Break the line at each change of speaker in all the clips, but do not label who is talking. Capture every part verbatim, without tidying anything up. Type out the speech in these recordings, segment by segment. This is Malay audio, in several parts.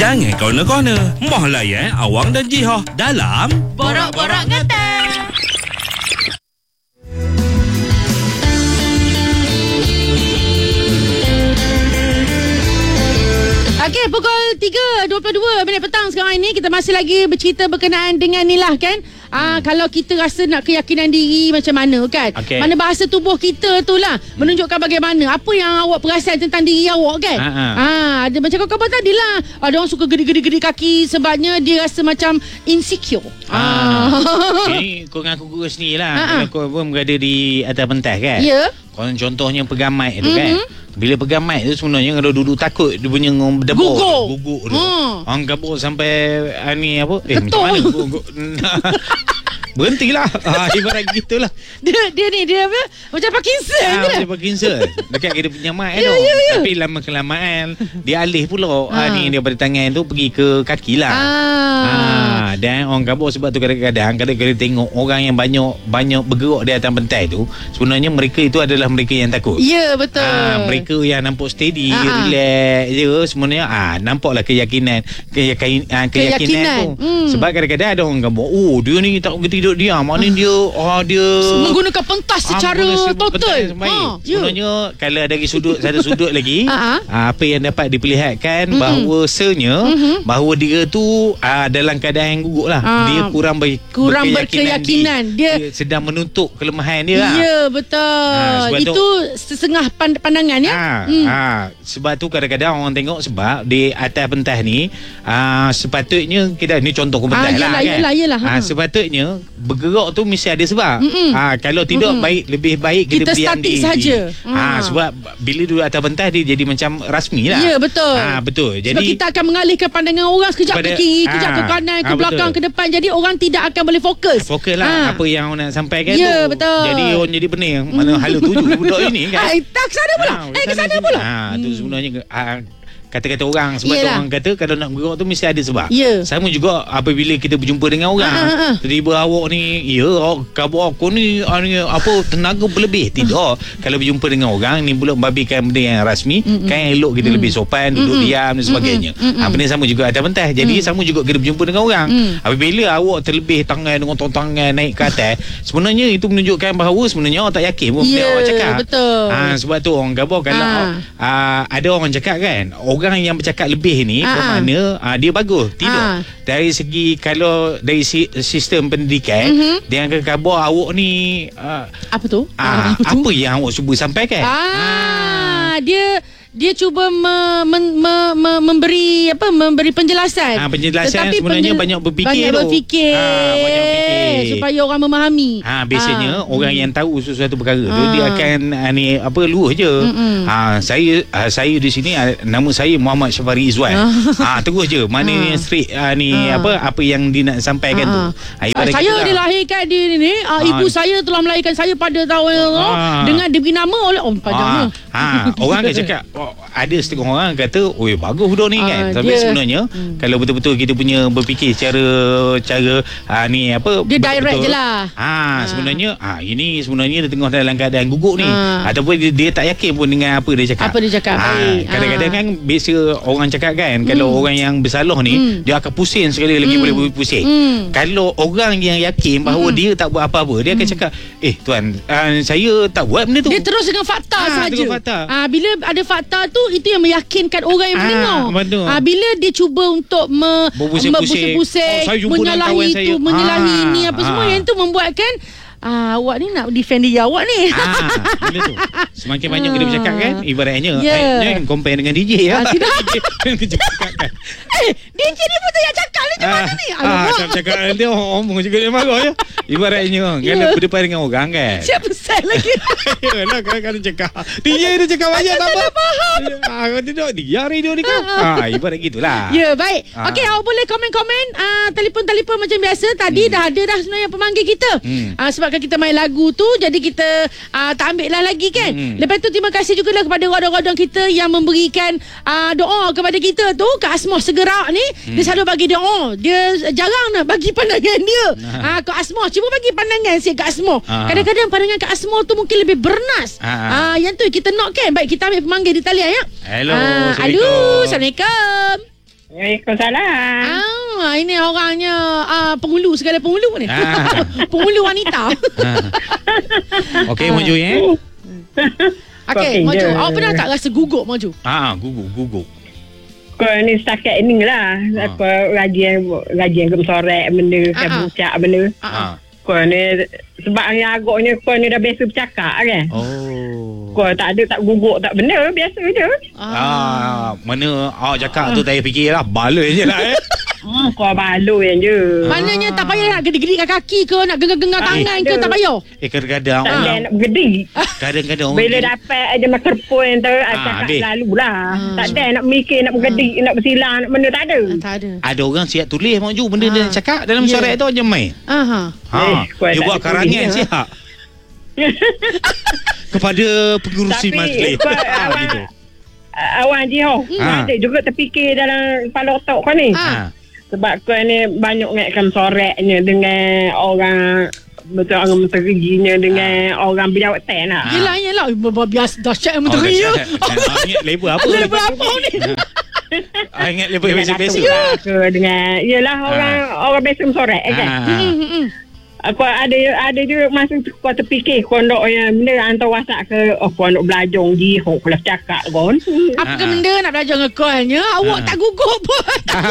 Jangan kona-kona. Moh layan awang dan Jihoh dalam
Borak-Borak Ngetek. Okey, pukul tiga dua puluh dua minit petang sekarang ini kita masih lagi bercerita berkenaan dengan ni lah kan. Ah, hmm. Kalau kita rasa nak keyakinan diri macam mana kan, okay. Mana bahasa tubuh kita tu lah hmm. menunjukkan bagaimana apa yang awak perasan tentang diri awak kan. Ha, ah, ada macam kau-kau tadi lah, ada orang suka gedi-gedi kaki sebabnya dia rasa macam insecure.
Ah. Ini kau ngaku guru sendiri lah. Kalau kau pun berada di atas pentas kan.
Ya.
Kalau contohnya pegang mic tu kan.
Mm-hmm.
Bila pegang mic tu sebenarnya kalau duduk takut dia punya berdebur.
Gugur.
Gugur tu.
Hmm.
Orang kabur sampai ah, ni apa? Eh
Ketul.
macam mana gugur? Berhentilah. Ha, ibarat gitulah.
Dia dia ni dia apa? Macam Parkinson
ha,
dia.
Macam Parkinson. Dekat kita punya mic
ya,
tu.
Ya, ya.
Tapi lama kelamaan dia alih pula ha.
Ha.
ni daripada tangan tu pergi ke kaki lah.
Ah.
Ha, dan orang kabur sebab tu kadang-kadang kadang-kadang tengok orang yang banyak banyak bergerak di atas pentas tu, sebenarnya mereka itu adalah mereka yang takut.
Ya, betul.
Ha, mereka yang nampak steady,
Ha.
relax je sebenarnya ah ha, nampaklah keyakinan keyakinan, ha, keyakinan,
Keyakinan.
tu.
Hmm.
Sebab kadang-kadang ada orang kabur, oh dia ni tak boleh tidur diam. Maknanya dia oh dia
menggunakan pentas secara
ha,
total.
Ha,
ya.
sebenarnya kalau dari sudut satu sudut lagi
Ha.
ha, apa yang dapat diperlihatkan
Mm-mm.
bahawasanya
Mm-hmm.
bahawa dia tu ha, dalam keadaan yang gugup lah.
Ha.
Dia kurang ber,
Kurang
berkeyakinan,
berkeyakinan. Dia,
dia sedang menutup kelemahan dia lah.
Ya, betul.
Ha, sebab
Itu
tu,
setengah pand- pandangan ya.
Ha,
Hmm.
ha, sebab tu kadang-kadang orang tengok sebab di atas pentas ni ha, sepatutnya kita ni contoh ke pentas
Ah,
lah
yelah,
kan.
yelah, yelah,
ha,
ha.
sepatutnya bergerak tu mesti ada sebab.
Mm-mm.
Ha, kalau tidak
Mm-mm.
baik lebih baik kita,
Kita
berdiam
statik
diri.
saja.
Ha,
Ha.
sebab bila duduk atas pentas dia jadi macam rasmi lah.
Ya, betul.
Ha, betul.
Sebab
Jadi
kita akan mengalihkan pandangan orang sekejap
Pada-
ke kiri, sekejap
Ah,
ke kanan, ke
ah,
belakang,
betul.
ke depan. Jadi orang tidak akan boleh fokus.
fokus lah
Ah.
apa yang orang nak sampaikan
Ya,
tu.
betul.
Jadi orang jadi pening. Mana hala tuju budak ini kan.
Ah, tak ke sana pula.
Ha,
Eh, ke sana pula.
Ha, tu sebenarnya ha, kata-kata orang sebab tu
Yelah.
orang kata kalau nak bergerak tu mesti ada sebab.
Ya.
Sama juga apabila kita berjumpa dengan orang.
Ha, ha, ha.
Tiba-tiba awak ni, ya khabar aku ni, ah, ni apa tenaga berlebih. Tidak. Kalau berjumpa dengan orang ni pula membabikan benda yang rasmi,
Mm-mm.
kan elok kita
Mm.
lebih sopan, duduk
Mm-mm.
diam dan sebagainya.
Mm-mm.
Ha, benda sama juga atas pentas. Jadi
Mm.
sama juga kita berjumpa dengan orang.
Mm.
Apabila awak terlebih tangan dengan tangan naik ke atas, sebenarnya itu menunjukkan bahawa sebenarnya awak tak yakin pun benda
Ya,
awak cakap.
betul.
Ha, sebab tu orang khabar kalau
Ha.
uh, ada orang cakap kan, orang yang bercakap lebih ni
Ha, ha.
bermakna uh, dia bagus. Tidak.
Ha.
Dari segi kalau dari si, sistem pendidikan,
Mhm.
dia akan khabar awak ni uh,
Apa tu?
uh,
Apa tu?
apa yang awak cuba sampaikan.
Ah, dia dia cuba me, men, me, me, memberi apa memberi penjelasan.
Ah, penjelasan
Tetapi
sebenarnya
penjel-
banyak berfikir
banyak
tu.
berfikir.
Ah, banyak fikir.
Supaya orang memahami.
Ha, biasanya
Ah.
orang yang tahu sesuatu perkara tu
Ah.
dia akan uh, ni apa luah je.
Mm-mm.
Ha, saya uh, saya di sini uh, nama saya Muhammad Syafari Izwan.
Ah.
Ha, terus je mana
Ah.
ni straight uh, ni
Ah.
apa apa yang dia nak sampaikan
Ah.
tu. Ha,
Ah,
ibarat
saya
gitulah.
dilahirkan di ni, ah,
Ah.
ibu saya telah melahirkan saya pada tahun
Ah.
dengan diberi nama oleh Om Padang.
Ha, ha, orang akan cakap oh, ada setengah orang kata, "Oi, bagus budak ni
Ah,
kan." Tapi
dia-
sebenarnya
Hmm.
kalau betul-betul kita punya berfikir secara cara ha, ni apa
Dia direct
betul-betul,
je lah.
Ha, sebenarnya ha, ini sebenarnya dia tengah dalam keadaan gugup ni.
Ah.
Ataupun dia, dia tak yakin pun dengan apa dia cakap.
Apa dia cakap,
Ha,
baik.
kadang-kadang
Ah.
kan biasa orang cakap kan kalau
Hmm.
orang yang bersalah ni
Hmm.
dia akan pusing sekali lagi
Hmm.
boleh pusing.
Hmm.
Kalau orang yang yakin bahawa
Hmm.
dia tak buat apa-apa, dia akan cakap, "Eh tuan, uh, saya tak buat benda tu."
Dia terus dengan fakta
Ah,
saja.
dengan fakta.
Ah, bila ada fakta tu, itu yang meyakinkan orang yang
Ah,
mendengar.
betul.
Ah, bila dia cuba untuk me,
Berpusing-pusing.
berpusing-pusing,
Oh, saya jumpa dengan
menyalahi
kawan
itu,
saya.
menyalahi
Ah,
ini apa
ah.
semua, yang itu membuatkan ah, awak ni nak defend diri awak ni.
Ah, bila tu semakin banyak kita bercakap kan, ibaratnya
Ya.
yeah. compare dengan D J ya.
Ah, tidak.
Kita cakap kan.
Eh, D J ni pun tak cakap ni macam mana ni?
Ah,
Alamak.
cakap cakap dia omong juga dia marah ya. Ibaratnya kan
Ya.
berdepan dengan orang kan.
Siap besar lagi.
Yalah kadang-kadang cakap D J dia cakap banyak tak apa. Ah, kau tidak dia radio ni kan. Ah, ibarat gitulah.
Ya, baik.
Ah.
Okey, awak boleh komen-komen uh, telefon-telefon macam biasa. Tadi dah ada dah sebenarnya pemanggil kita.
Hmm.
Uh, sebabkan kita main lagu tu, jadi kita uh, tak ambil lah lagi kan.
Hmm.
Lepas tu terima kasih juga lah kepada rodang-rodang kita yang memberikan uh, doa kepada kita tu. Kak Asmah Segerak ni,
Hmm.
dia selalu bagi doa. Dia jarang nak bagi pandangan dia.
Nah.
Uh, Kak Asmah, cuba bagi pandangan si Kak Asmah.
Ah.
Kadang-kadang pandangan Kak Asmah tu mungkin lebih bernas.
Ah.
Uh, yang tu kita nak kan. Baik, kita ambil pemanggil di talian ya.
Hello,
Ah,
Assalamualaikum.
Halo, Assalamualaikum.
Waalaikumsalam.
Ah, ini orangnya ah, pengulu segala pengulu ni.
Ah.
Pengulu wanita.
Ha. Okey, Mak Ju ya.
Okey,
Okey,
Maju.
je.
Awak pernah tak rasa gugup, Maju?
Ha, gugup, gugup.
Kau ni setakat ni lah.
Ha.
Kau rajin, rajin ke bersorek benda, ke
Ha-ha.
bucak benda.
Ah.
Ha.
Kau ni, sebab yang agaknya kau ni dah biasa bercakap kan.
Oh.
Kau tak ada, tak guguk, tak benda, biasa je.
Ah, mana awak cakap tu tak payah fikir lah. Baloi je lah eh.
Hmm, kau baloi je.
Maknanya tak payah nak gedik-gedikkan kaki ke, nak genggam-genggam
Ah,
tangan
tak
ke,
ada.
tak payah.
Eh, kadang-kadang
Tak
orang
ada nak bergedi.
kadang-kadang orang
Bila dapat aja mikrofon tu, ah, cakap
habis.
selalu lah.
Ah.
Tak ada nak mikir, nak bergedi, nak bersilang, nak benda, tak ada.
Ah, tak ada.
ada orang siap tulis Mak Ju benda
Ah.
dia nak cakap dalam
Ya.
surat tu je main.
Aha.
Ha.
Eh, kau
Dia
tak
buat
ada
karangan
tulis,
siap. Kepada pengurusi
Tapi,
majlis.
kau,
Ha,
awak-
gitu.
Awak je oh.
Ah.
Ada juga terfikir dalam kepala otak kau ni.
Ah.
Ha.
Sebab kau ni banyak ngakkan soreknya dengan orang betul orang menteriginya dengan orang berjawatan lah.
Ah.
Yelah, yelah. Ber- Biasa dahsyat yang
Oh,
menteri ya.
dahsyat. Ah, ingat label apa?
Label apa ni?
Ah, ingat label
Dengan
biasa-biasa.
Datuk lah ke dengan yelah orang orang biasa mensorek kan.
Ah.
Hmm, hmm, hmm.
Kau ada ada juga masa tu kau terfikir kau nak yang benda hantar WhatsApp ke oh kau nak belajar jihok kelas cakap kau.
Apa ke
Ah.
benda nak belajar dengan callnya? Awak
Ah.
tak gugup pun.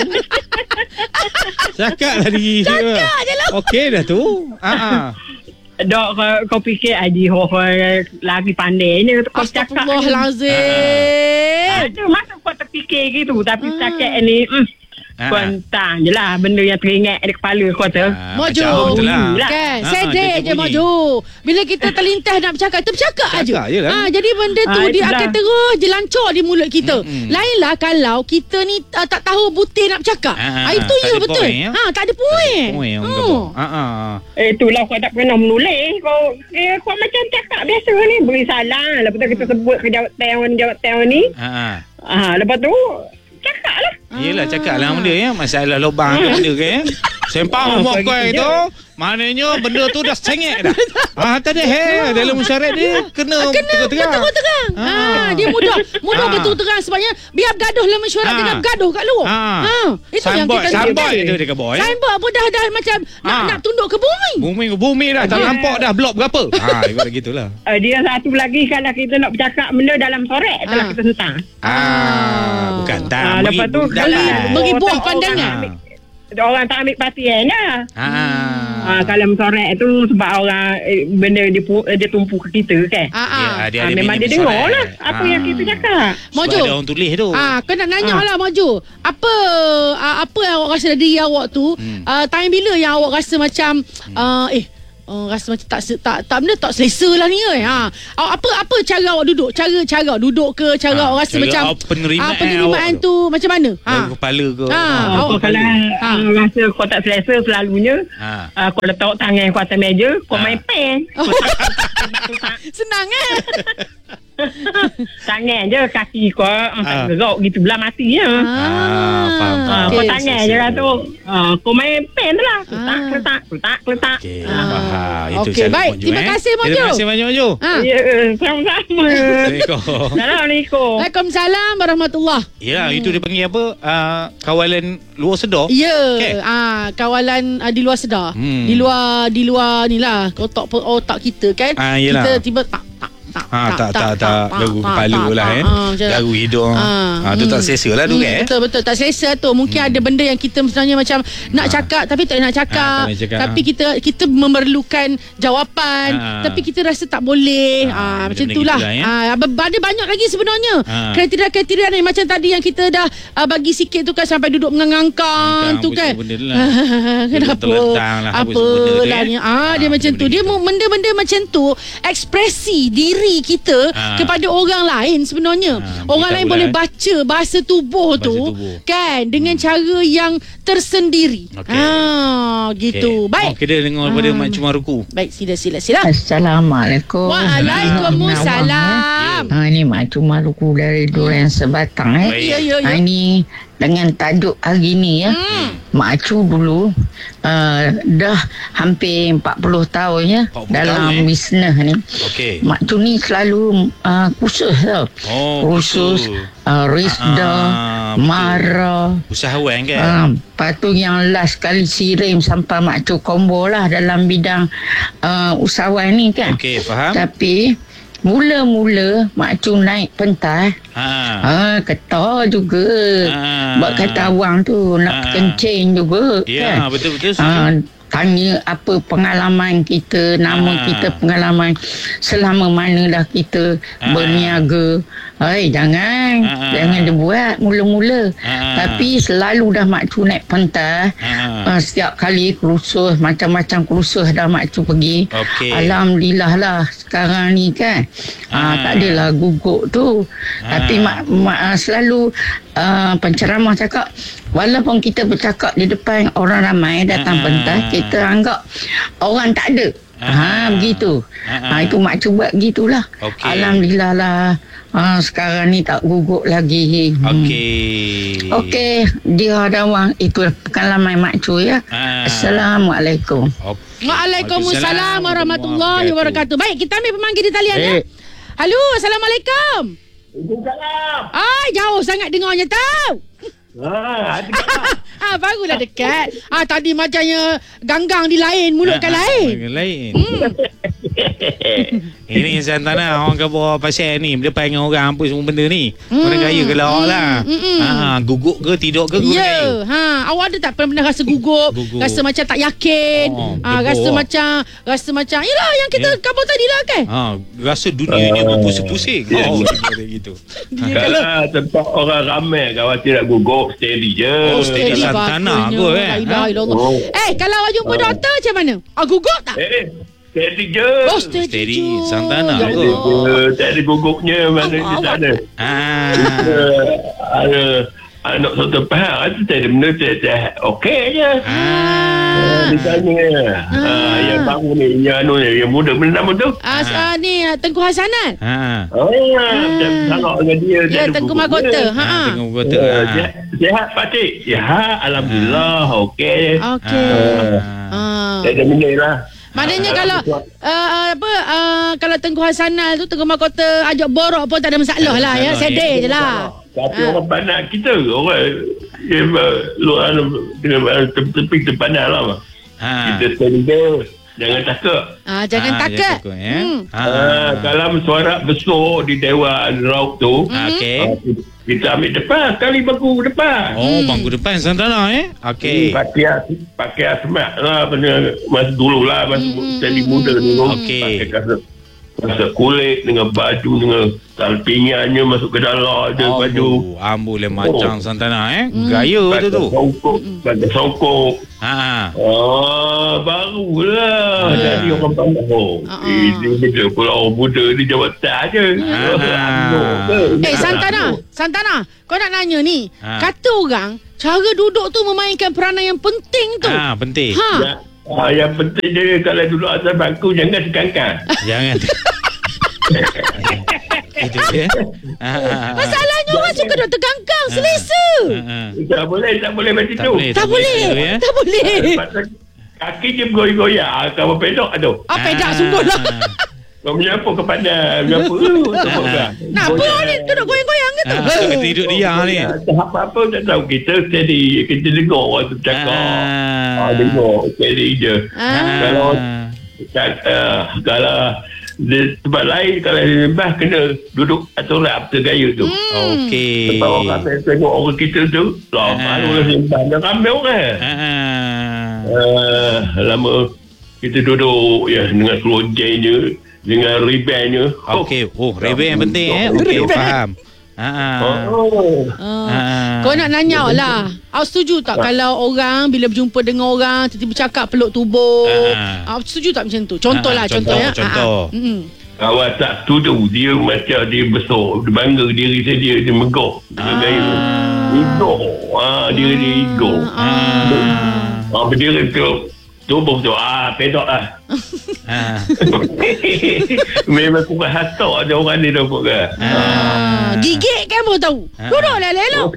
Cakap lah diri.
Cakap je lah.
Okey dah tu. Ha ah.
Dok kau, kau fikir ah jihok lagi pandainya kau cakap.
Astagfirullahalazim.
Ada masa kau terfikir gitu tapi
Ah.
setakat ni hmm,
Ah.
kau entah je lah benda yang teringat di kepala kau tu.
Ah,
Maju.
macam betul lah.
Kan,
Ah,
sedek
dia
je
bunyi.
Maju. Bila kita terlintas nak bercakap, kita bercakap aja.
Cakap je lah.
Ha, jadi benda tu
Ah,
dia
itulah.
akan terus je lancor di mulut kita.
Mm-mm.
Lainlah kalau kita ni uh, tak tahu butir nak bercakap.
Ah,
Ah, itu
tak
ya
ada
betul.
point, ya?
Ha, tak ada poin.
Poin orang
Hmm.
kebal. Ha ah.
Eh, itulah kau tak pernah menulis. Kau eh, kau macam cakap biasa ni. Beri salam. Lepas tu kita sebut ke jawatan-jawatan ni.
Ha ah.
Ah, lepas tu cakap lah.
Yelah cakap lah benda ya. Masalah lubang tu ada ke ya. Sempang rumah
Ah,
kau
begitu
itu. Maknanya benda tu dah sengit dah. Ah, tak ada hair. Dalam syarat dia kena terang-terang.
Terang. Ha,
Ah.
dia mudah mudah
Ah.
betul terang sebabnya biar bergaduh lah mesyuarat
Ah.
kena bergaduh kat luar.
Ah.
Ha, itu yang
Signboard,
kita
signboard
lihat.
itu dia kebal ya.
Signboard pun dah dah macam nak
Ah.
nak tunduk ke bumi.
Bumi ke bumi dah. Tak
Ah.
nampak dah blok berapa. Ha, ikut gitulah.
Uh, dia satu lagi kalau kita nak bercakap benda dalam sorek
Ah.
itulah kita sentang.
Ah, bukan tak.
Ah, lepas tu
beri-
kalau
dapat.
beri buah
orang
pandangan.
tak ambil- Orang tak ambil perhatian dah.
Ah.
Ah, kalau mensorek tu sebab orang eh, benda dia, pu- eh, dia tumpu ke kita kan.
Ah, ah.
Dia, dia
Ah,
ada
memang
minit
dia dengar
bersorak.
lah apa
Ah.
yang kita cakap.
Maju.
Sebab ada orang tulis tu.
Ah, kau nak nanya
Ah.
lah Maju. Apa ah, apa yang awak rasa dari diri awak tu?
Hmm.
Ah, time bila yang awak rasa macam ah, eh Oh, rasa macam tak se- tak tak benda tak selesa lah ni eh. Ha. Awak apa apa cara awak duduk? Cara cara awak duduk ke cara
Ha,
awak rasa
cara
macam
awak penerimaan
ah, penerimaan
awak
tu macam mana? Ha.
Lagu kepala ke.
Ah,
Ah,
awak-
kau kalau
Ah.
ah, rasa kau tak selesa selalunya
Ha.
ah, kau letak tangan kau atas meja kau
Ah.
main pen.
Oh.
Kau tak- tak-
Senang eh.
tangan je kaki kau ah,
Ah.
tak gerak gitu belah mati je.
Ah, faham,
Ah,
faham.
kau
okey.
tangan je lah tu. Ah, kau main pen tu lah. Letak,
Ah.
letak, letak, letak.
Okey,
Ah.
faham. Itu
Okey,
cara
baik.
Maju,
Terima
eh.
kasih, Maju.
Terima kasih banyak Maju.
Ha.
Ya, sama-sama.
Assalamualaikum.
Assalamualaikum.
Waalaikumsalam warahmatullahi.
Ya, itu dia panggil apa? Uh, kawalan luar sedar.
Ya,
Okey.
ah kawalan ah, di luar sedar.
Hmm.
Di luar di luar ni lah otak otak kita kan.
Ah, yelah.
Kita tiba tak tak tak
Ha, tak tak tak lagu kepala lah eh.
ah, macam-
Lagu hidung.
Ah,
Ha, tu tak
hmm.
selesa lah tu
Hmm,
kan. eh.
Betul betul tak selesa tu. Mungkin ada benda yang kita sebenarnya macam nak
Ah.
cakap tapi tak nak cakap.
Ah, tak nak cakap,
Tapi
ah.
kita kita memerlukan jawapan
Ah.
tapi kita rasa tak boleh. Ah,
Ah,
macam
benda-benda
itulah.
gitulah, ya.
Ah, ber- ada banyak lagi sebenarnya.
Ah.
Kriteria-kriteria ni macam tadi yang kita dah ah, bagi sikit tu kan sampai duduk mengangkang
Mengangkang,
tu
apa
kan.
semua benda tu lah.
Kenapa?
Duduk terlentang lah, apa
Apa
semua benda tu,
lah
eh.
ni. Ah,
Ah,
dia macam tu.
benda-benda
Dia
gitu.
mu- benda-benda macam tu ekspresi diri kita
Ah.
kepada orang lain sebenarnya.
Ah,
Orang
beritahu
lain
lah,
boleh
eh.
baca bahasa tubuh
Bahasa
tu
tubuh.
kan dengan cara yang tersendiri.
Okey.
Ah, gitu.
Okey.
Baik.
Oh, kita dengar daripada
Ah.
Mak Cuma Ruku.
Baik, sila sila sila.
Assalamualaikum.
Waalaikumsalam.
Ha ni mak cuma ruku dari Durian Sebatang eh.
Baik.
Ya ya
Ha
ya.
ni dengan tajuk hari ni ya.
Hmm.
Mak Cu dulu uh, dah hampir empat puluh tahun ya
empat puluh
dalam
tahun, eh?
bisnes ni.
Okey.
Mak Cu ni selalu uh, kursus tau.
Oh,
kursus,
kursus.
uh, Rizda,
Ah, betul.
Mara.
Usahawan kan?
Uh, lepas tu yang last kali sirim sampai Mak Cu combo lah dalam bidang uh, usahawan ni kan.
Okey, faham.
Tapi mula-mula Mak Cu naik pentas.
Ha.
Ah, kata juga.
Ah.
Buat kata awang tu nak
Ah.
kencing juga
Ya,
kan.
betul-betul.
Ah, tanya apa pengalaman kita, nama
Ah.
kita, pengalaman selama mana dah kita
Ah.
berniaga. Hai, jangan
Ah.
jangan dibuat mula-mula.
Ah.
Tapi selalu dah Mak Cu naik pentas.
Ah.
Ah, setiap kali kursus, macam-macam kursus dah Mak Cu pergi.
Okey.
Alhamdulillah lah sekarang ni kan. Ah,
Ah.
tak adalah guguk tu.
Ah.
Tapi mak, mak ah, selalu ah, penceramah cakap walaupun kita bercakap di depan orang ramai datang
Ah.
pentas, kita anggap orang tak ada.
Ah.
Ha begitu.
Ah.
Ha itu mak cuba gitulah.
Okey.
Alhamdulillah lah. Ha sekarang ni tak guguk lagi. Hmm.
Okey.
Okey, dia ada wang itu pengalaman mak cu ya.
Ah.
Assalamualaikum.
Okey.
Waalaikumsalam warahmatullahi wabarakatuh. Baik, kita ambil pemanggil di talian ya.
Eh.
Halo, Assalamualaikum.
Waalaikumsalam.
Ah, jauh sangat dengarnya tau.
Ha, ada
Ah, barulah dekat. Ah, tadi macamnya ganggang di lain, mulut kan lain.
Lain. Ini yang santana orang kata pasal ni depan dengan orang apa semua benda ni. Orang gaya ke lawak lah. Ha, guguk ke tidur ke guguk
Ya,
gaya.
ha, awak ada tak pernah rasa gugup,
Gugup.
rasa macam tak yakin,
Oh,
ah,
gugup.
rasa macam rasa macam yalah yang kita
Ya.
kabur tadi lah kan.
Ha, rasa dunia ni berpusing-pusing.
Ya.
Oh, dia gitu.
Dia
Kalau tempat orang ramai, kalau tidak gugup, steady je.
Oh, steady.
Eh,
Santana
bagusnya.
kot, eh.
La ilaha illallah.
Oh.
Eh, kalau awak jumpa doktor macam mana? Ah, gugup tak?
Eh, steady je.
Oh, steady,
steady.
je.
Santana
Ya
kot.
Allah.
Uh, tak ada gugupnya, mana dia tak ada.
Ah.
Uh, ada anak satu pahal, itu tak ada benda, tak ada. Okey je.
Ah.
Dia tanya, ah, yang baru ni, yang anu ni, yang muda, mana nama tu?
Ah, ah, ni ah, Tengku Hasanat.
Ha.
Ah, tak sangat dengan dia. tak
Ya,
ada
Tengku
gugupnya.
Mahkota. Ha.
Ha, tengok kota.
Uh,
Ha.
sihat, sihat Pakcik? Sihat, Alhamdulillah, okey.
Okey.
Ah.
Ah.
Tak ada benda lah.
Maknanya
Ah,
kalau uh, apa uh, kalau Tengku Hasanal tu Tengku Mahkota ajak borok pun tak ada masalah lah ya.
masalah,
Sedih je lah.
Tapi
Ah.
orang pandang kita, orang dia luar dengan tepi terpandang lah.
Ha.
Kita tender, jangan takut.
Ah, jangan
Ah,
takut.
jangan takut, ya.
Hmm.
Ha.
Ah, kalau suara besar di Dewan Rauk tu,
Okey.
ah, kita ambil depan, kali bangku depan.
Oh, bangku depan Santana eh. Okey.
Pakai pakai asmat lah pada masa dulu lah, masa jadi muda dulu.
Okey.
Pakai kasut, kasut kulit dengan baju dengan salpingannya masuk ke dalam ada baju.
Ambu le macam Santana eh. Gaya tu tu.
Songkok, pakai songkok.
Ha.
Ah, barulah
Ah.
jadi orang pandang. Oh,
Ah, ah.
ini dia kalau orang muda ni jawatan je.
Ah.
Eh Santana, Santana, kau nak nanya ni.
Ha.
Kata orang cara duduk tu memainkan peranan yang penting tu.
Ha, penting.
Ha.
Ya, ah, yang penting dia kalau duduk atas bangku jangan sekangkang.
Jangan. Itu je. Ha.
Masalahnya orang suka duduk terganggang, selesa.
Ha.
Tak boleh, tak boleh macam
Tak
tu.
boleh.
Tak boleh.
tu, ya.
Tak boleh.
Pasal kaki je bergoyang-goyang. Kalau pedok, aduh.
Ah, pedak sungguh lah.
Kau menyapu ke pandang. Menyapu. Tepuk kan.
Nak apa ni duduk goyang-goyang ke tu?
Ha. Tidur dia ni.
Apa-apa tak tahu. Kita steady. Kita dengar orang tu cakap. Ah, dengar. Steady je.
Ah.
Kalau tak, uh, kalau di tempat lain, kalau di lembah kena duduk atau rap tergaya tu.
Okey.
Sebab orang ramai tengok orang kita tu. Lah,
Ah.
malu lah lembah. Dah ramai orang.
Ha.
Uh, lama kita duduk ya dengan selonjainya, dengan ribannya.
Okey. Oh, reben yang penting eh. Okey, faham. Ha.
Oh.
Ah.
Ha.
Kau nak nanya lah. Awak setuju tak kalau orang bila berjumpa dengan orang tiba-tiba cakap peluk tubuh?
Ah.
Awak setuju tak macam tu? Contoh
Ah,
lah,
contoh,
contoh ya.
contoh.
Ah, ah. Mm-mm.
Kawan tak setuju. Dia macam dia besar. Dia bangga diri saya. Dia, dia megah. Dengan gaya tu. Ego. Ah, dia dia ego.
Ah.
Ah, berdiri tu. tubuh tu ah pedok lah.
Ha.
Memang kurang hatok ada orang ni dah buat ke.
Ah, gigit kan pun tahu.
Ah.
Duduklah elok.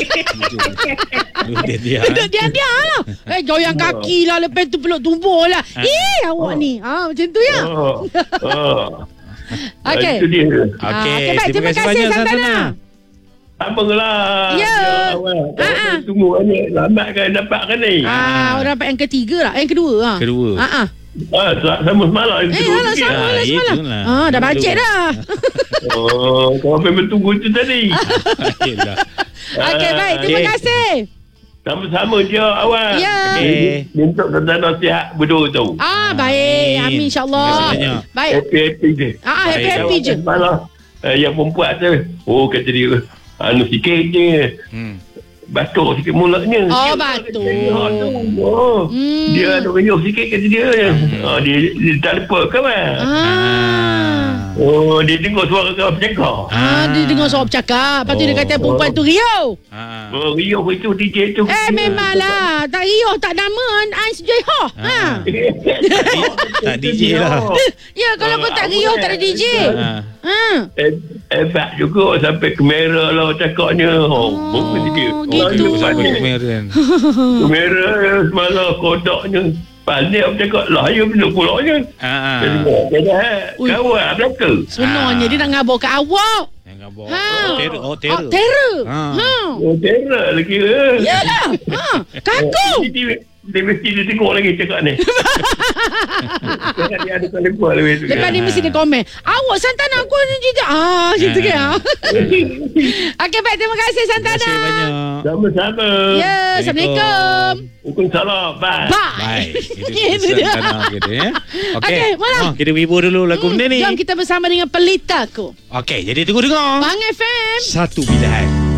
Duduk dia.
Duduk diam-diam lah. Eh, goyang kaki lah. Lepas tu peluk tubuh lah. Eh, awak ni. Ah, macam tu ya.
Oh. Oh.
Okey.
Itu dia.
Ah,
Okey,
okey, baik. Terima kasih,
banyak,
Santana.
Apalah.
Ya.
Awal.
Ah, ah.
Tunggu banyak lambat kan dapat kan ni.
Ah, orang dapat yang ketiga lah. Yang kedua lah.
Kedua.
Ah, ah.
Ah, sama semalam yang
Eh,
kedua
alah,
sikit.
sama
Ah,
lah semalam.
itulah.
Ah, dah bajet dah.
Oh, kau memang tunggu tu tadi.
Yelah.
Okey, baik. Terima
Okey.
kasih.
Sama-sama je awal.
Ya.
Okey.
Untuk Santana sihat berdua tu.
Ah, baik. Amin insyaAllah.
Terima kasih banyak.
Baik.
Happy-happy je.
Ah, happy-happy
Baik,
je.
Semalam eh, yang perempuan tu, oh kata dia, anu sikit je.
Hmm.
Batuk sikit mulutnya.
Oh,
Dia-
batuk.
Oh,
Hmm.
dia ada renyuh sikit kata dia. Oh, dia, dia tak lupa kan?
Ah.
Oh, dia dengar suara kau bercakap.
Ah, dia dengar suara bercakap. Lepas tu dia
Oh.
kata perempuan tu riau.
Ha.
Oh, riuh itu D J tu.
Eh, memanglah. Tak riuh, tak nama. Ais Joy Ho. Ha.
Tak D J lah.
Ya, kalau kau tak riuh, tak ada D J.
Ha.
Ha.
Eh, hebat juga sampai kamera lah cakapnya. Oh, bukan dia.
gitu.
Oh,
Sampai
pandai.
kemarin.
Kamera semalam kodoknya. Pandai aku cakap lah, ya benar pulaknya.
Ha.
Kawan, kawan, belakang.
Sebenarnya dia nak ngabur kat awak.
Yang ngabur.
Ha.
Oh, terror. Oh, terror.
Oh, terror.
Ha.
Ha.
Oh, terror lagi.
Yalah. Ha. Kaku.
Dia, dia mesti dia tengok lagi cakap ni. Cakap dia ada telefon lebih tu.
Lepas ni mesti dia komen. Awak Santana aku ni je. Ah, macam tu kan. Okey, baik. Terima kasih
Terima
Santana.
kasih banyak.
Sama-sama.
Ya, Assalamualaikum.
Waalaikumsalam. Bye.
Bye.
Baik.
Itu dia.
Kita ya. Okey.
Okey, malam.
Oh, kita hibur dulu lagu benda ni.
Jom kita bersama dengan Pelitaku.
Okey, jadi tunggu dengar.
Bang F M.
Satu pilihan.